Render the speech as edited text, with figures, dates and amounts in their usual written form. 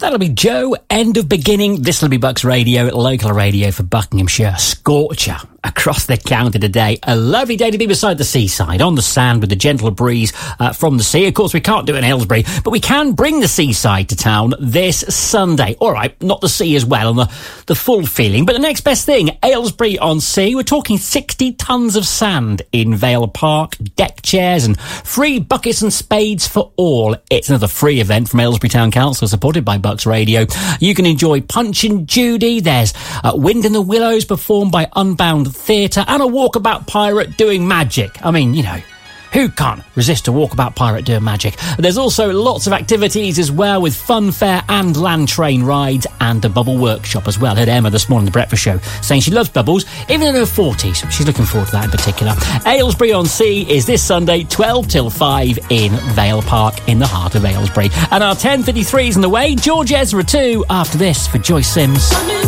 That'll be Joe, End of Beginning. This will be Bucks Radio, local radio for Buckinghamshire. Scorcher across the county today. A lovely day to be beside the seaside, on the sand with a gentle breeze from the sea. Of course, we can't do it in Aylesbury, but we can bring the seaside to town this Sunday. All right, not the sea as well, and the full feeling, but the next best thing, Aylesbury on Sea. We're talking 60 tonnes of sand in Vale Park, deck chairs and free buckets and spades for all. It's another free event from Aylesbury Town Council, supported by Bucks Radio. You can enjoy Punch and Judy. There's Wind in the Willows performed by Unbound Theatre, and a walkabout pirate doing magic. I mean, you know, who can't resist a walkabout pirate doing magic? There's also lots of activities as well, with fun fair and land train rides, and a bubble workshop as well. I heard Emma this morning on the breakfast show saying she loves bubbles, even in her 40s. She's looking forward to that in particular. Aylesbury on Sea is this Sunday, 12 till 5 in Vale Park in the heart of Aylesbury. And our 10:53's on the way. George Ezra too after this for Joyce Sims.